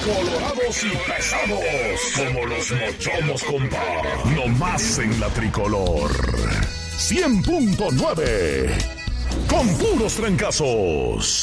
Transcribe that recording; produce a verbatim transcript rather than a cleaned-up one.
colorados y pesados como los mochomos, compa. No más en la tricolor. cien punto nueve. Con puros trancazos.